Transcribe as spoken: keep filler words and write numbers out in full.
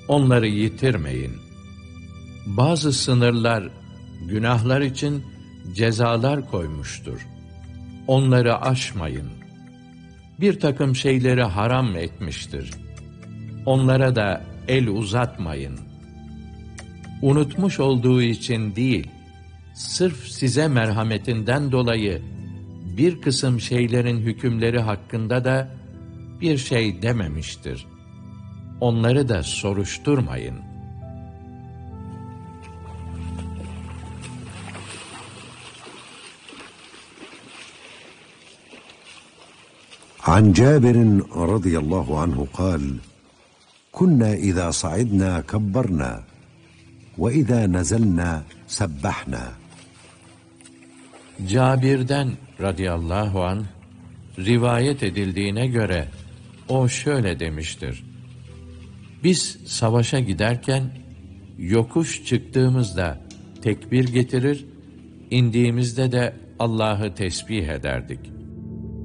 Onları yitirmeyin. Bazı sınırlar, günahlar için cezalar koymuştur. Onları aşmayın. Bir takım şeyleri haram etmiştir. Onlara da el uzatmayın. Unutmuş olduğu için değil, sırf size merhametinden dolayı bir kısım şeylerin hükümleri hakkında da bir şey dememiştir. Onları da soruşturmayın. عن جابر رضي الله عنه قال: كنا إذا صعدنا كبرنا وإذا نزلنا سبحنا. Cabir'den radıyallahu anh rivayet edildiğine göre o şöyle demiştir: Biz savaşa giderken yokuş çıktığımızda tekbir getirir, indiğimizde de Allah'ı tesbih ederdik.